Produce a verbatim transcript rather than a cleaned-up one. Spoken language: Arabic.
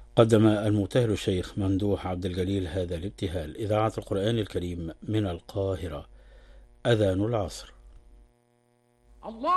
قدم المبتهل الشيخ ممدوح عبد الجليل هذا الابتهال. إذاعة القرآن الكريم من القاهرة، أذان العصر. الله